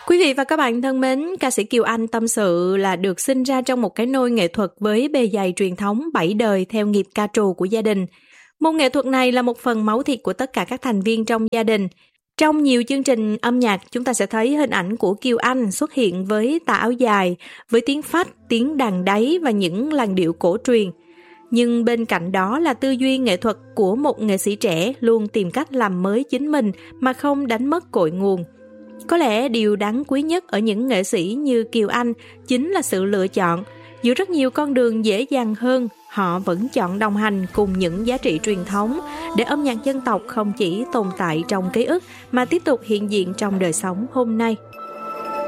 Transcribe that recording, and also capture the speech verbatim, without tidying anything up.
Quý vị và các bạn thân mến, ca sĩ Kiều Anh tâm sự là được sinh ra trong một cái nôi nghệ thuật với bề dày truyền thống bảy đời theo nghiệp ca trù của gia đình. Môn nghệ thuật này là một phần máu thịt của tất cả các thành viên trong gia đình. Trong nhiều chương trình âm nhạc, chúng ta sẽ thấy hình ảnh của Kiều Anh xuất hiện với tà áo dài, với tiếng phách, tiếng đàn đáy và những làn điệu cổ truyền. Nhưng bên cạnh đó là tư duy nghệ thuật của một nghệ sĩ trẻ luôn tìm cách làm mới chính mình mà không đánh mất cội nguồn. Có lẽ điều đáng quý nhất ở những nghệ sĩ như Kiều Anh chính là sự lựa chọn. Giữa rất nhiều con đường dễ dàng hơn, họ vẫn chọn đồng hành cùng những giá trị truyền thống để âm nhạc dân tộc không chỉ tồn tại trong ký ức mà tiếp tục hiện diện trong đời sống hôm nay.